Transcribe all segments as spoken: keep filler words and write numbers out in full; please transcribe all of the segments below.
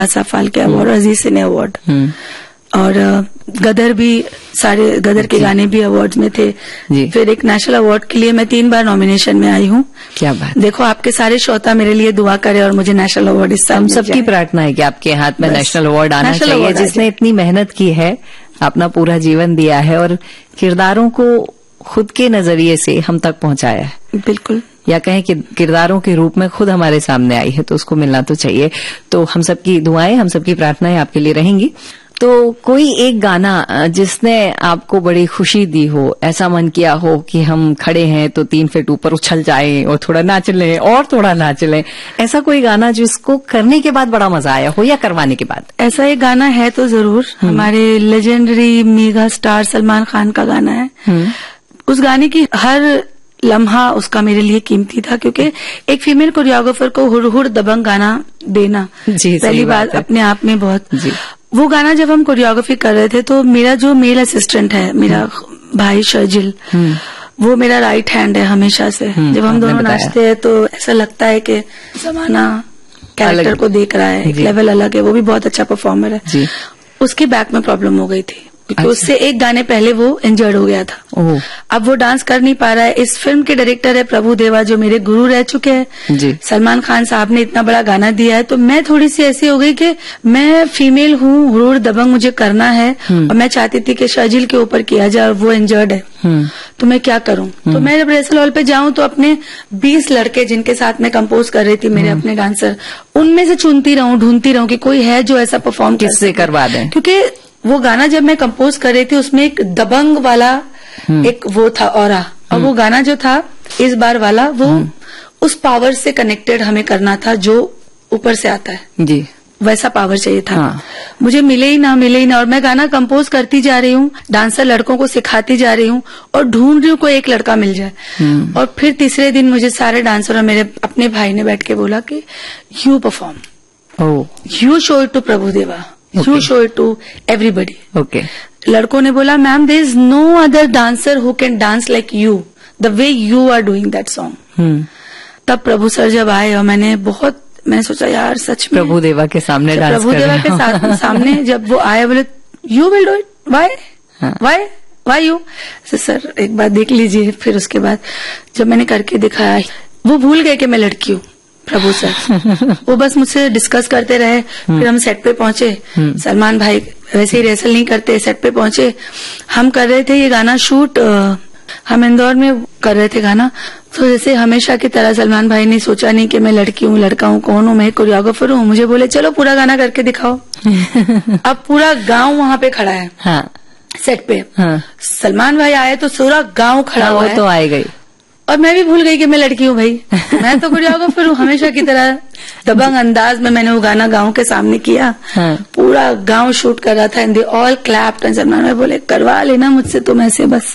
आसा फाल्के अवार्ड, अजीज सिने अवार्ड, और गदर भी, सारे गदर के गाने भी अवार्ड्स में थे जी। फिर एक नेशनल अवार्ड के लिए मैं तीन बार नॉमिनेशन में आई हूँ। क्या बात। देखो आपके सारे श्रोता मेरे लिए दुआ करे और मुझे नेशनल अवार्ड इस साल। हम सबकी प्रार्थना है कि आपके हाथ में नेशनल अवार्ड आना चाहिए। जिसने इतनी मेहनत की है, अपना पूरा जीवन दिया है और किरदारों को खुद के नजरिए से हम तक पहुंचाया है। बिल्कुल। या कहें कि किरदारों के रूप में खुद हमारे सामने आई है, तो उसको मिलना तो चाहिए। तो हम सबकी दुआएं, हम सबकी प्रार्थनाएं आपके लिए रहेंगी। तो कोई एक गाना जिसने आपको बड़ी खुशी दी हो, ऐसा मन किया हो कि हम खड़े हैं तो तीन फीट ऊपर उछल जाएं और थोड़ा नाच लें और थोड़ा नाच लें, ऐसा कोई गाना जिसको करने के बाद बड़ा मजा आया हो या करवाने के बाद? ऐसा एक गाना है तो जरूर, हमारे legendary mega star Salman Khan का गाना है। उस गाने की हर लम्हा उसका मेरे लिए कीमती था, क्योंकि एक फीमेल कोरियोग्राफर को हुर हुर दबंग गाना देना पहली बात अपने आप में बहुत। वो गाना जब हम कोरियोग्राफी कर रहे थे तो मेरा जो मेल असिस्टेंट है, मेरा भाई शर्जिल, वो मेरा राइट हैंड है हमेशा से। जब हम दोनों नाचते हैं तो ऐसा लगता है कि जमाना कैरेक्टर को देख रहा है, एक लेवल अलग है। वो भी बहुत अच्छा परफॉर्मर है। उसके बैक में प्रॉब्लम हो गई थी, क्योंकि उससे एक गाने पहले वो इंजर्ड हो गया था। अब वो डांस कर नहीं पा रहा है। इस फिल्म के डायरेक्टर है प्रभु देवा, जो मेरे गुरु रह चुके हैं। सलमान खान साहब ने इतना बड़ा गाना दिया है, तो मैं थोड़ी सी ऐसी हो गई कि मैं फीमेल हूँ, हुरूर दबंग मुझे करना है, और मैं चाहती थी कि शर्जिल के ऊपर किया जाए और वो इंजर्ड है, तो मैं क्या करूं। तो मैं जब रिहर्सल हॉल पे जाऊं तो अपने बीस लड़के जिनके साथ मैं कंपोज कर रही थी, मेरे अपने डांसर, उनमें से चुनती रहूं, ढूंढती रहूं कि कोई है जो ऐसा परफॉर्म किससे करवा दें। क्योंकि वो गाना जब मैं कंपोज कर रही थी उसमें एक दबंग वाला एक वो था ऑरा, और वो गाना जो था इस बार वाला वो उस पावर से कनेक्टेड हमें करना था जो ऊपर से आता है जी, वैसा पावर चाहिए था। हाँ। मुझे मिले ही ना मिले ही ना, और मैं गाना कंपोज करती जा रही हूँ, डांसर लड़कों को सिखाती जा रही हूँ और ढूंढ रही हूँ कोई एक लड़का मिल जाए। और फिर तीसरे दिन मुझे सारे डांसर और मेरे अपने भाई ने बैठ के बोला कि you perform, you show it to प्रभु देवा, you show it to everybody. Okay. लड़कों ने बोला ma'am there is no other dancer who can dance like you the way you are doing that song. तब प्रभु सर जब आए और मैंने बहुत मैंने सोचा यार सच में प्रभु देवा के सामने डांस प्रभु देवा के साथ सामने जब वो आए, बोले you will do it, Y Y why you. Sir एक बार देख लीजिए। फिर उसके बाद जब मैंने करके दिखाया, वो भूल गए कि मैं लड़की हूँ प्रभु सर। वो बस मुझसे डिस्कस करते रहे। फिर हम सेट पे पहुंचे, सलमान भाई वैसे ही रिहर्सल नहीं करते, सेट पे पहुंचे, हम कर रहे थे ये गाना शूट, हम इंदौर में कर रहे थे गाना। तो जैसे हमेशा की तरह सलमान भाई ने सोचा नहीं कि मैं लड़की हूँ, लड़का हूँ, कौन हूँ, मैं कोरियोग्राफर हूँ। मुझे बोले चलो पूरा गाना करके दिखाओ। अब पूरा गांव वहां पे खड़ा है। हाँ। सेट पे। हाँ। सलमान भाई आए तो पूरा गांव खड़ा हुआ है। तो आए गई और मैं भी भूल गई कि मैं लड़की हूँ भाई। मैं तो कोरियोग्राफर हूँ। हमेशा की तरह दबंग अंदाज में मैंने वो गाना गांव के सामने किया। हाँ। पूरा गांव शूट कर रहा था, and they all clapped, and Salman भाई बोले करवा लेना मुझसे तुम ऐसे बस।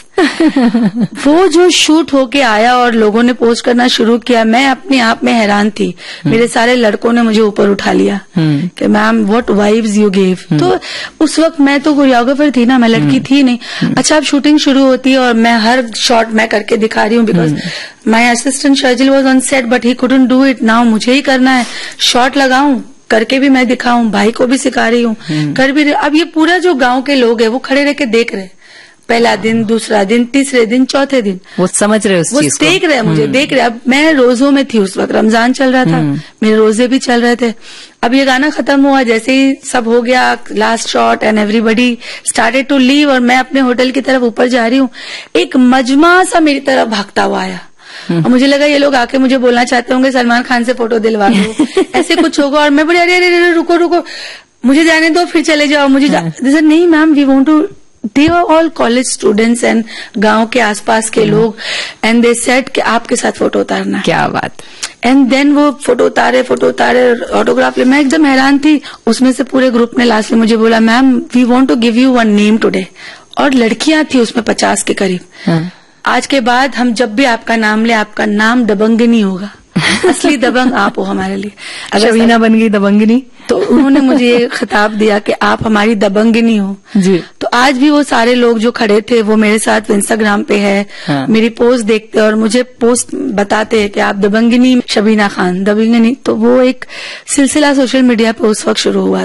वो जो शूट होके आया और लोगों ने पोस्ट करना शुरू किया, मैं अपने आप में हैरान थी। मेरे सारे लड़कों ने मुझे ऊपर उठा लिया कि ma'am what vibes you give. तो उस वक्त मैं तो कोरियोग्राफर थी ना, मैं लड़की थी नहीं। अच्छा अब शूटिंग शुरू होती है और मैं हर शॉट मैं करके दिखा रही हूँ, because my assistant Sharjeel was on set but he couldn't do it. Now मुझे ही करना है, शॉट लगाऊं, करके भी मैं दिखाऊं, भाई को भी सिखा रही हूँ, कर भी रही। अब ये पूरा जो गांव के लोग हैं वो खड़े रह के देख रहे, पहला दिन, दूसरा दिन, तीसरे दिन, चौथे दिन, वो समझ रहे उस वो चीज को, देख रहे मुझे, देख रहे। अब मैं रोजों में थी उस वक्त, रमजान चल रहा था, मेरे रोजे भी चल रहे थे। अब ये गाना खत्म हुआ, जैसे ही सब हो गया, last shot, and everybody started to leave, और मैं अपने होटल की तरफ ऊपर जा रही हूँ, एक मजमा सा मेरी तरफ भागता हुआ आया। और मुझे लगा ये लोग आके मुझे बोलना चाहते होंगे सलमान खान से फोटो दिलवा दो, ऐसे कुछ होगा। और मैं बोली अरे अरे अरे रुको रुको, मुझे जाने दो, फिर चले जाओ। मुझे नहीं ma'am, we want to, they are all college students and गांव के आसपास के लोग, एंड दे सेड कि आपके साथ फोटो उतारना। क्या बात। एंड देन वो फोटो उतारे फोटो उतारे ऑटोग्राफ ले। मैं एकदम हैरान थी। उसमें से पूरे ग्रुप ने लास्ट में मुझे बोला ma'am we want to give you one name today, और लड़कियां थी उसमें पचास के करीब। आज के बाद हम जब भी आपका नाम ले, आपका नाम दबंगिनी होगा। असली दबंग आप हो हमारे लिए। अगर शबीना बन गई दबंगिनी, तो उन्होंने मुझे ये खिताब दिया कि आप हमारी दबंगिनी हो। जी। तो आज भी वो सारे लोग जो खड़े थे वो मेरे साथ इंस्टाग्राम पे है। हाँ। मेरी पोस्ट देखते और मुझे पोस्ट बताते हैं कि आप दबंगिनी शबीना खान दबंगिनी, तो वो एक सिलसिला सोशल मीडिया पे उस वक्त शुरू हुआ